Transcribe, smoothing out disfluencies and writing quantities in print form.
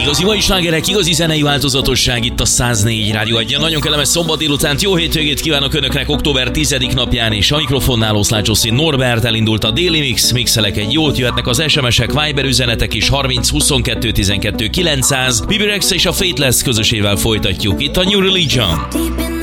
Igazi mai slágerek, igazi zenei változatosság itt a 104 Rádió Egyen. Nagyon kellemes szombat délutánt, jó hétvégét kívánok Önöknek október 10. napján, és a mikrofonnál Oszlácsoszín Norbert. Elindult a déli mix, mixelek egy jót, jöhetnek az SMS-ek, Viber üzenetek is, 30 22 12 900. Bibi Rex és a Fateless közösével folytatjuk itt a New Religion.